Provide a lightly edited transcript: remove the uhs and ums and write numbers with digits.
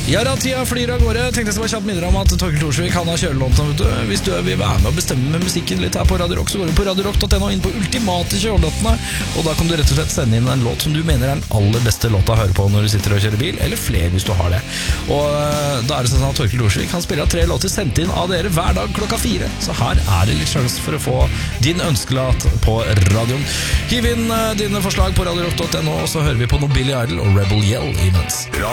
Ja, da, tida flyr av gårde. Tenkte jeg skal bare kjapt minne om at Torkel Thorsvik, han har kjørelåten, vet du. Hvis du vil være med og bestemme med musikken litt her på Radio Rock, så går du på radiorock.no inn på ultimate kjørelåtene, og da kan du rett og slett sende inn en låt som du mener er den aller beste låta å høre på når du sitter og kjører bil, eller flere hvis du har det. Og da er det sånn at Torkel Thorsvik, han spiller 3 låter sendt inn av dere hver dag klokka 4, så her er det litt sjans for å få din ønskelat på radioen. Hiv inn dine forslag på radiorock.no, og så hører vi på noe Billy Idol og Rebel Yell imens.